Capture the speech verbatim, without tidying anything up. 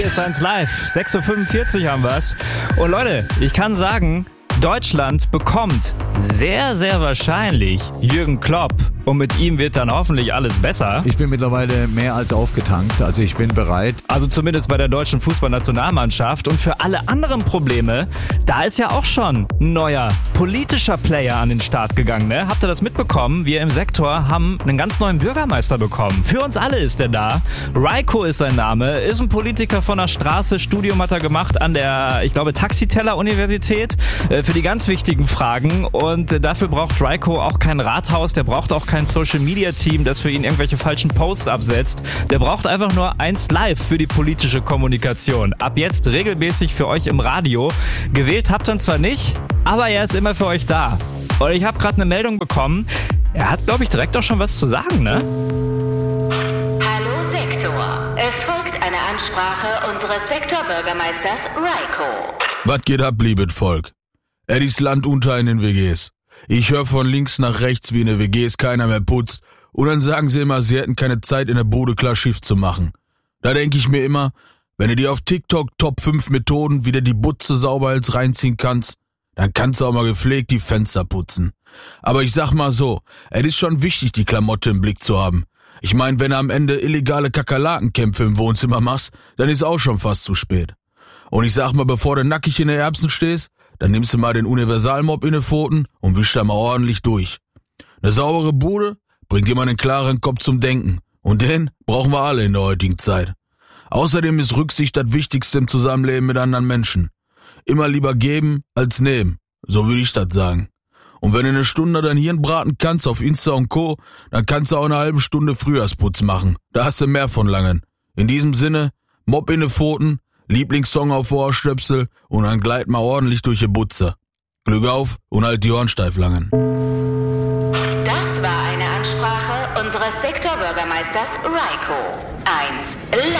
S eins Live. sechs Uhr fünfundvierzig haben wir's. Und Leute, ich kann sagen, Deutschland bekommt sehr, sehr wahrscheinlich Jürgen Klopp. Und mit ihm wird dann hoffentlich alles besser. Ich bin mittlerweile mehr als aufgetankt, also ich bin bereit. Also zumindest bei der deutschen Fußballnationalmannschaft. Und für alle anderen Probleme, da ist ja auch schon ein neuer politischer Player an den Start gegangen. Ne? Habt ihr das mitbekommen? Wir im Sektor haben einen ganz neuen Bürgermeister bekommen. Für uns alle ist der da. Raiko ist sein Name, ist ein Politiker von der Straße. Studium hat er gemacht an der, ich glaube, Taxiteller-Universität für die ganz wichtigen Fragen. Und dafür braucht Raiko auch kein Rathaus, der braucht auch kein Social-Media-Team, das für ihn irgendwelche falschen Posts absetzt. Der braucht einfach nur eins live für die politische Kommunikation. Ab jetzt regelmäßig für euch im Radio. Gewählt habt ihr ihn zwar nicht, aber er ist immer für euch da. Und ich habe gerade eine Meldung bekommen. Er hat, glaube ich, direkt auch schon was zu sagen, ne? Hallo Sektor. Es folgt eine Ansprache unseres Sektorbürgermeisters Raiko. Was geht ab, liebes Volk? Eddies Land unter in den W Gs. Ich höre von links nach rechts, wie in der W Gs keiner mehr putzt. Und dann sagen sie immer, sie hätten keine Zeit, in der Bude klar Schiff zu machen. Da denke ich mir immer, wenn du dir auf TikTok Top fünf Methoden, wie du die Butze sauber als reinziehen kannst, dann kannst du auch mal gepflegt die Fenster putzen. Aber ich sag mal so, es ist schon wichtig, die Klamotte im Blick zu haben. Ich meine, wenn du am Ende illegale Kakerlakenkämpfe im Wohnzimmer machst, dann ist auch schon fast zu spät. Und ich sag mal, bevor du nackig in der Erbsen stehst, dann nimmst du mal den Universalmop in die Pfoten und wischst da mal ordentlich durch. Eine saubere Bude bringt immer einen klaren Kopf zum Denken. Und den brauchen wir alle in der heutigen Zeit. Außerdem ist Rücksicht das Wichtigste im Zusammenleben mit anderen Menschen. Immer lieber geben als nehmen. So würde ich das sagen. Und wenn du eine Stunde dein Hirn braten kannst auf Insta und Co., dann kannst du auch eine halbe Stunde Frühjahrsputz machen. Da hast du mehr von langen. In diesem Sinne, Mop in die Pfoten, Lieblingssong auf Ohrstöpsel und dann gleit mal ordentlich durch die Butze. Glück auf und halt die Ohren steif langen. Das war eine Ansprache unseres Sektorbürgermeisters Raiko. eins